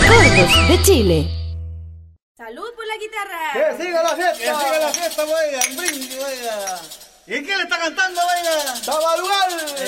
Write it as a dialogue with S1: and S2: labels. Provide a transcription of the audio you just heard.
S1: Gordos de Chile.
S2: ¡Salud por la guitarra!
S3: ¡Que siga la fiesta! ¡Que siga la fiesta, oiga! ¡Un brindis, oiga!
S4: ¿Y quién le está cantando, oiga?
S3: ¡Tabalugal!